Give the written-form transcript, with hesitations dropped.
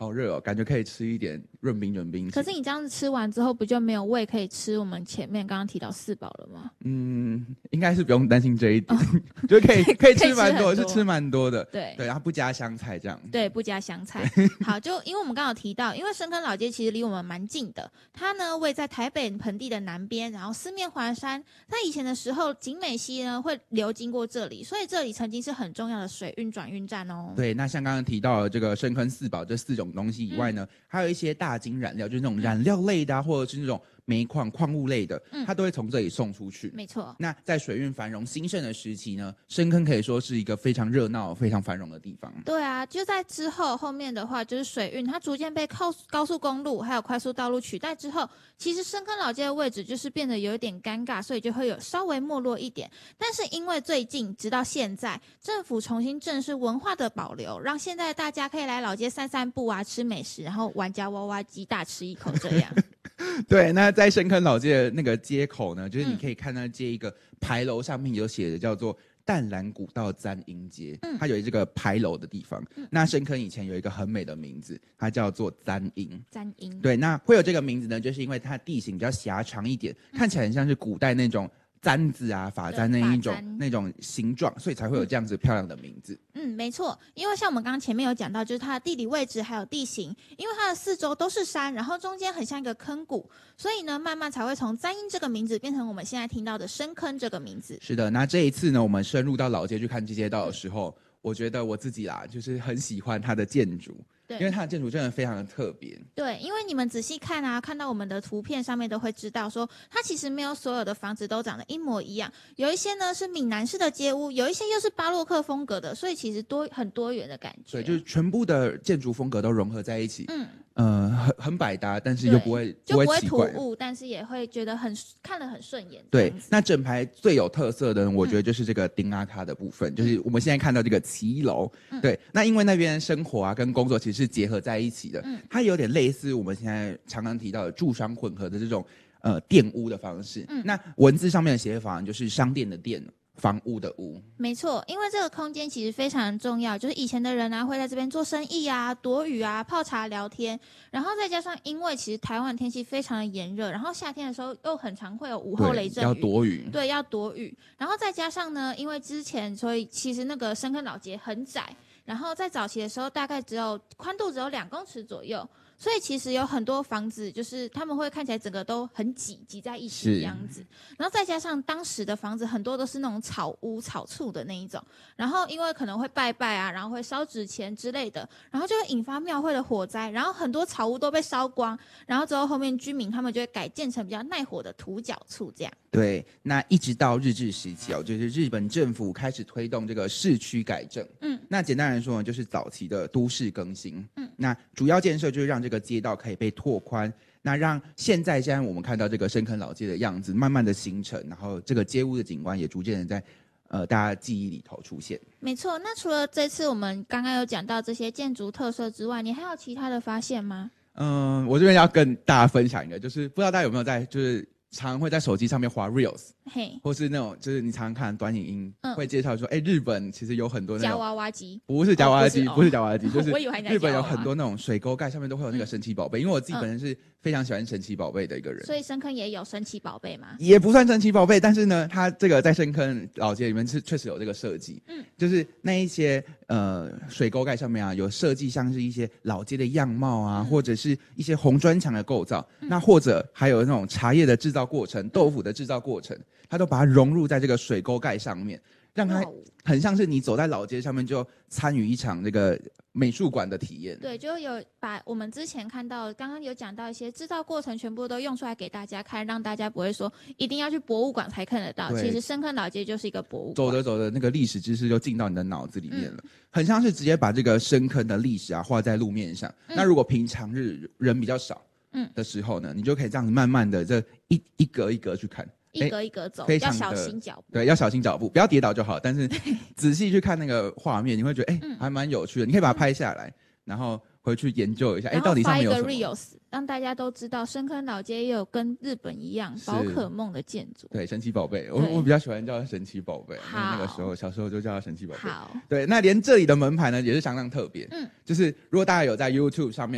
好热哦，感觉可以吃一点润冰。 可是你这样子吃完之后，不就没有胃可以吃我们前面刚刚提到4宝了吗？ 应该是不用担心这一点，就可以吃蛮多，是吃蛮多的。对，然后不加香菜这样。 对，不加香菜。好，就因为我们刚好提到，因为深坑老街其实离我们蛮近的，它呢位在台北盆地的南边，然后四面环山。在以前的时候，景美溪呢会流经过这里，所以这里曾经是很重要的水运转运站哦。 对，那像刚刚提到的这个深坑4宝这4种东西以外呢，还有一些大金染料，就是那种染料类的或者是那种煤矿矿物类的，它都会从这里送出去。 没错。 那在水运繁荣兴盛的时期呢，深坑可以说是一个非常热闹、非常繁荣的地方。 对啊，就在之后面的话，就是水运它逐渐被高速公路还有快速道路取代之后，其实深坑老街的位置就是变得有一点尴尬，所以就会有稍微没落一点。但是因为最近直到现在，政府重新正视文化的保留，让现在大家可以来老街散散步啊，吃美食，然后玩夹娃娃机，大吃一口这样。 对，那在深坑老街的那个街口呢，就是你可以看到这一个牌楼上面有写的叫做淡蓝古道簪缨街，它有这个牌楼的地方。那深坑以前有一个很美的名字，它叫做簪缨。 簪缨。 对，那会有这个名字呢，就是因为它地形比较狭长一点，看起来很像是古代那种簪子啊、发簪那种形状，所以才会有这样子漂亮的名字。 没错，因为像我们刚刚前面有讲到，就是它的地理位置还有地形，因为它的四周都是山，然后中间很像一个坑谷，所以呢，慢慢才会从簪缨这个名字变成我们现在听到的深坑这个名字。 是的，那这一次呢，我们深入到老街去看街道的时候，我觉得我自己啦，就是很喜欢它的建筑。因为它的建筑真的非常的特别。 对，因为你们仔细看啊，看到我们的图片上面都会知道说，它其实没有所有的房子都长得一模一样，有一些呢是闽南式的街屋，有一些又是巴洛克风格的，所以其实很多元的感觉。 对，就是全部的建筑风格都融合在一起。很百搭，但是又不会突兀，但是也会觉得看得很顺眼。 对，那整排最有特色的，我觉得就是这个丁阿卡的部分，就是我们现在看到这个骑楼。对，那因为那边生活啊跟工作其实是结合在一起的，它有点类似我们现在常常提到的住商混合的这种店屋的方式。那文字上面的写法就是商店的店。房屋的屋， 没错，因为这个空间其实非常重要，就是以前的人啊会在这边做生意啊、躲雨啊、泡茶聊天，然后再加上因为其实台湾天气非常的炎热，然后夏天的时候又很常会有午后雷阵雨， 要躲雨， 对，要躲雨，然后再加上呢，因为之前所以其实那个深坑老街很窄，然后在早期的时候大概宽度只有2公尺左右。所以其实有很多房子，就是他们会看起来整个都很挤在一起的样子，然后再加上当时的房子很多都是那种草屋、草厝的那一种，然后因为可能会拜拜啊，然后会烧纸钱之类的，然后就会引发庙会的火灾，然后很多草屋都被烧光，然后之后后面居民他们就会改建成比较耐火的土角厝这样。 对，那一直到日治时期就是日本政府开始推动这个市区改正。那简单来说呢，就是早期的都市更新。那主要建设就是让这个街道可以被拓宽，那让现在我们看到这个深坑老街的样子慢慢的形成，然后这个街屋的景观也逐渐的在大家记忆里头出现。 没错，那除了这次我们刚刚有讲到这些建筑特色之外，你还有其他的发现吗？ 我这边要跟大家分享一个，就是不知道大家有没有就是常会在手机上面滑 reels， 或是那种就是你常常看短影音，会介绍说，日本其实有很多那种夹娃娃机， 不是夹娃娃机，不是夹娃娃机，就是日本有很多那种水沟盖上面都会有那个神奇宝贝，因为我自己本身是非常喜欢神奇宝贝的一个人。 所以深坑也有神奇宝贝吗？ 也不算神奇宝贝，但是呢，它这个在深坑老街里面是确实有这个设计，就是那一些水沟盖上面啊有设计像是一些老街的样貌啊，或者是一些红砖墙的构造，那或者还有那种茶叶的制造过程、豆腐的制造过程，它都把它融入在这个水沟盖上面，让它很像是你走在老街上面就参与一场这个美术馆的体验。 对，就有把我们之前看到刚刚有讲到一些制造过程全部都用出来给大家看，让大家不会说一定要去博物馆才看得到，其实深坑老街就是一个博物馆， 走着走着那个历史知识就进到你的脑子里面了，很像是直接把这个深坑的历史啊画在路面上。那如果平常日人比较少的时候呢，你就可以这样子慢慢的这一格一格去看， 一格一格走，要小心脚步。 对，要小心脚步，不要跌倒就好。但是仔细去看那个画面，你会觉得还蛮有趣的。你可以把它拍下来，然后回去研究一下，到底上面有什么。 发一个 reels， 让大家都知道深坑老街也有跟日本一样宝可梦的建筑。 对，神奇宝贝，我比较喜欢叫神奇宝贝，那个时候小时候就叫它神奇宝贝。 好， 对，那连这里的门牌呢也是相当特别。就是如果大家有在 YouTube 上面